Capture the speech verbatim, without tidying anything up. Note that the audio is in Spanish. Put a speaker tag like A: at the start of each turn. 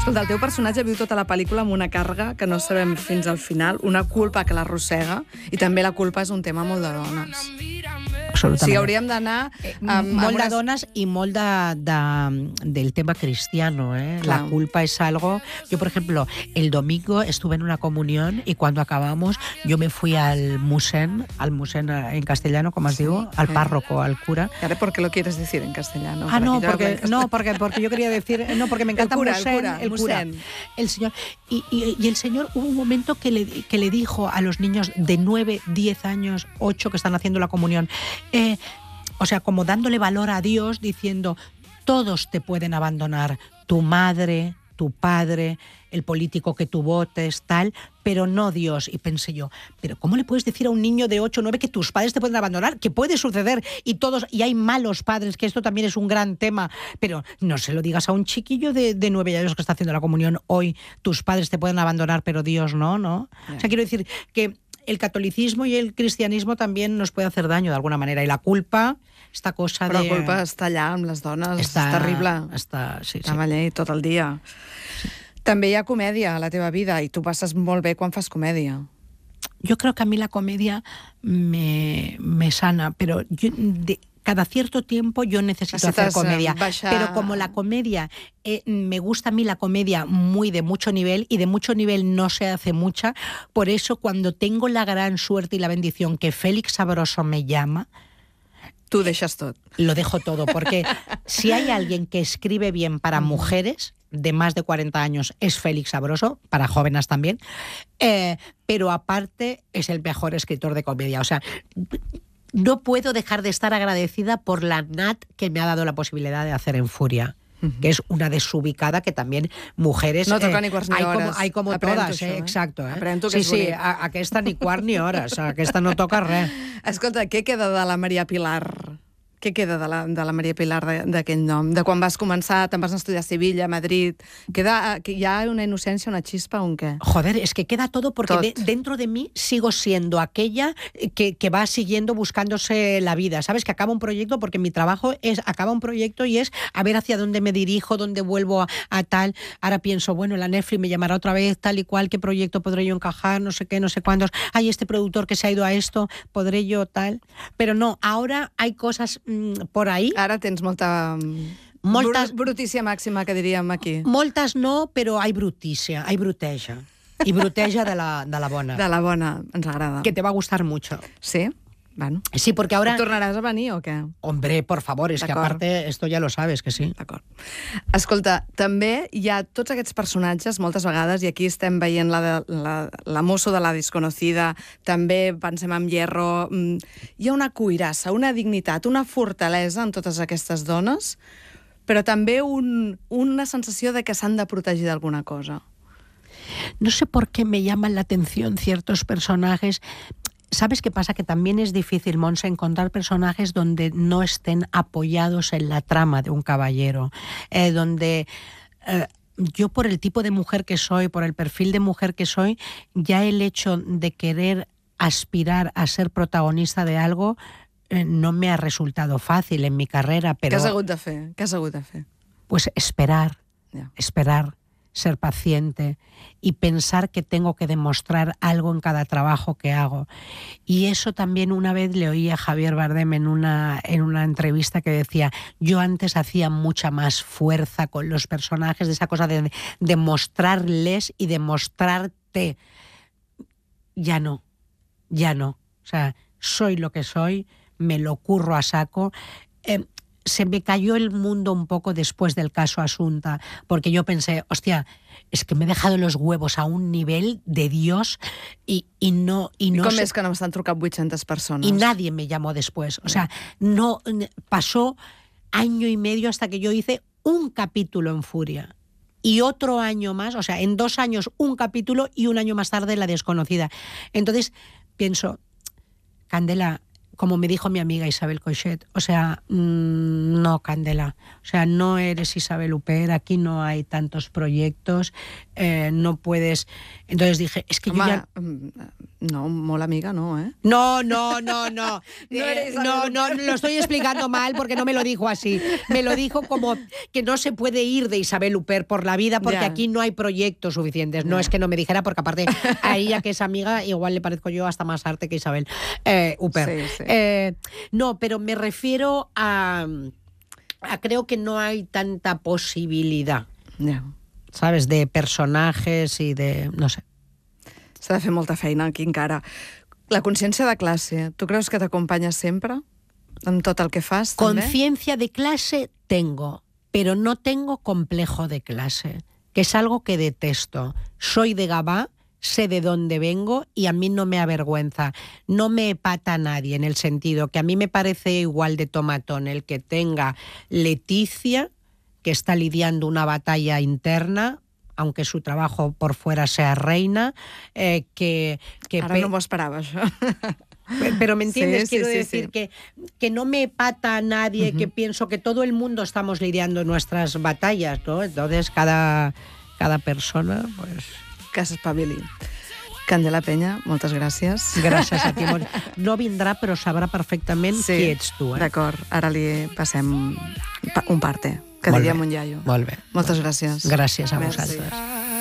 A: Escolta, el teu personatge viu tota la pel·lícula amb una càrrega que no sabem fins al final, una culpa que l'arrossega, i també la culpa és un tema molt de dones.
B: Absolutament.
A: O sigui, hauríem d'anar...
B: Eh, molt de dones y molt de, de, del tema cristiano, ¿eh?
A: Claro.
B: La culpa es algo... Yo, por ejemplo, el domingo estuve en una comunión y cuando acabamos yo me fui al musén, al musén en castellano, como os digo, al párroco, al cura.
A: ¿Y ahora por qué lo quieres decir en castellano?
B: Ah, no, porque, no porque, porque yo quería decir... No, porque me encanta
A: el cura,
B: musén,
A: el cura,
B: el cura,
A: musén.
B: el señor. Y, y, y el señor, hubo un momento que le, que le dijo a los niños de nueve, diez años, ocho, que están haciendo la comunión... Eh, O sea, como dándole valor a Dios, diciendo, todos te pueden abandonar, tu madre, tu padre, el político que tú votes, tal, pero no Dios. Y pensé yo, pero ¿cómo le puedes decir a un niño de ocho o nueve que tus padres te pueden abandonar? Que puede suceder, y todos, y hay malos padres, que esto también es un gran tema, pero no se lo digas a un chiquillo de, de nueve años que está haciendo la comunión hoy, tus padres te pueden abandonar, pero Dios no, ¿no? Yeah. O sea, quiero decir que el catolicismo y el cristianismo también nos puede hacer daño de alguna manera, y la culpa, esta cosa
A: Però
B: de...
A: la culpa està allà amb les dones,
B: està,
A: és terrible.
B: Està, sí,
A: està
B: sí.
A: allà tot el dia. Sí. També hi ha comèdia a la teva vida, i tu passes molt bé quan fas comèdia.
B: Yo creo que a mí la comedia me, me sana, pero yo... De, cada cierto tiempo yo necesito hacer comedia, baixar... pero como la comedia, eh, me gusta a mí la comedia muy de mucho nivel, y de mucho nivel no se hace mucha, por eso cuando tengo la gran suerte y la bendición que Félix Sabroso me llama,
A: tú dejas todo.
B: Lo dejo todo, porque si hay alguien que escribe bien para mujeres de más de cuarenta años es Félix Sabroso, para jóvenes también, eh, pero aparte es el mejor escritor de comedia, o sea... No puedo dejar de estar agradecida por la Nat que me ha dado la posibilidad de hacer en Furia, uh-huh. que es una desubicada que también mujeres...
A: No toca eh, ni quarts ni
B: hay
A: hores.
B: Como, hay como
A: Aprento
B: todas,
A: això,
B: eh? Exacto. Eh?
A: Aprento que
B: sí,
A: és
B: sí,
A: bonic.
B: a, aquesta ni quart ni hores, aquesta no toca res.
A: Escolta, què queda de la Maria Pilar? Què queda de la, de la Maria Pilar d'aquell nom? De quan vas començar, te'n vas estudiar a Sevilla, a Madrid... Queda, ¿hi ha una inocencia, una chispa o un qué?
B: Joder, es que queda todo porque
A: Tot.
B: de, dentro de mí sigo siendo aquella que, que va siguiendo buscándose la vida, ¿sabes? Que acaba un proyecto, porque mi trabajo es, acaba un proyecto y es a ver hacia dónde me dirijo, dónde vuelvo a, a tal. Ahora pienso, bueno, la Netflix me llamará otra vez, tal y cual, qué proyecto podré yo encajar, no sé qué, no sé cuántos. Hay este productor que se ha ido a esto, podré yo tal. Pero no, ahora hay cosas mmm, por ahí.
A: Ara tens molta...
B: Moltes...
A: Br brutícia màxima, que diríem aquí.
B: Moltes no, però hay brutícia, hay bruteja. I bruteja de la, de la bona.
A: De la bona, ens agrada.
B: Que te va a gustar mucho.
A: Sí? Bueno.
B: Sí, porque ahora...
A: ¿Tornaràs a venir o què?
B: Hombre, por favor, es que aparte esto ya lo sabes, que sí.
A: D'acord. Escolta, també hi ha tots aquests personatges, moltes vegades, i aquí estem veient la, la, la mosso de la desconocida, també pensem en Hierro, hi ha una cuirassa, una dignitat, una fortalesa en totes aquestes dones, però també un, una sensació de que s'han de protegir d'alguna cosa.
B: No sé por qué me llaman la atención ciertos personajes. ¿Sabes qué pasa? Que también es difícil, Monse, encontrar personajes donde no estén apoyados en la trama de un caballero, eh, donde eh, yo, por el tipo de mujer que soy, por el perfil de mujer que soy, ya el hecho de querer aspirar a ser protagonista de algo eh, no me ha resultado fácil en mi carrera, pero...
A: ¿Qué has hagut de fer? ¿Qué has hagut de fer?
B: Pues esperar,
A: yeah.
B: esperar. Ser paciente y pensar que tengo que demostrar algo en cada trabajo que hago. Y eso también una vez le oí a Javier Bardem en una, en una entrevista que decía, yo antes hacía mucha más fuerza con los personajes, de esa cosa de demostrarles y demostrarte. Ya no, ya no. O sea, soy lo que soy, me lo curro a saco. Eh, Se me cayó el mundo un poco después del caso Asunta, porque yo pensé, hostia, es que me he dejado los huevos a un nivel de Dios y, y no... Y no
A: com
B: sé,
A: és que no m'estan trucant vuit-centes persones?
B: Y nadie me llamó después. O sea, no pasó año y medio hasta que yo hice un capítulo en Furia. Y otro año más, o sea, en dos años un capítulo y un año más tarde La Desconocida. Entonces, pienso, Candela... como me dijo mi amiga Isabel Coixet, o sea, mmm, no, Candela, o sea, no eres Isabel Huppert, aquí no hay tantos proyectos, eh, no puedes... Entonces dije, es que
A: Home,
B: yo ya...
A: No, molt amiga no, ¿eh?
B: No, no, no, no.
A: No,
B: eh, no, no, lo estoy explicando mal porque no me lo dijo así. Me lo dijo como que no se puede ir de Isabel Huppert por la vida porque
A: ya.
B: aquí no hay proyectos suficientes. No
A: ya.
B: es que no me dijera, porque aparte a ella, que es amiga, igual le parezco yo hasta más arte que Isabel eh, Huppert.
A: Sí, sí.
B: Eh, no, pero me refiero a, a... Creo que no hay tanta posibilidad,
A: Ja.
B: ¿sabes? De personajes y de... no sé.
A: S'ha de fer molta feina aquí encara. La consciència de classe, tu creus que t'acompanya sempre? En tot el que fas, també?
B: Conciencia de clase tengo, pero no tengo complejo de clase, que es algo que detesto. Soy de Gavà, sé de dónde vengo y a mí no me avergüenza. No me epata a nadie, en el sentido que a mí me parece igual de tomatón el que tenga Leticia, que está lidiando una batalla interna, aunque su trabajo por fuera sea reina, eh, que... que
A: Ara no m'ho esperava, això.
B: Pero me entiendes,
A: sí,
B: quiero
A: sí, sí,
B: decir
A: sí.
B: Que, que no me pata a nadie, uh-huh. que pienso que todo el mundo estamos lidiando nuestras batallas, ¿no? Entonces cada, cada persona, pues...
A: Que s'espavili. Candela Peña, moltes gràcies.
B: Gràcies a ti. No vindrà, però sabrà perfectament
A: sí,
B: qui ets tu. Eh?
A: D'acord, ara li passem un parte, que
B: Molt
A: diríem
B: bé.
A: un iaio.
B: Molt bé.
A: Moltes gràcies.
B: Gràcies a
A: Merci.
B: vosaltres.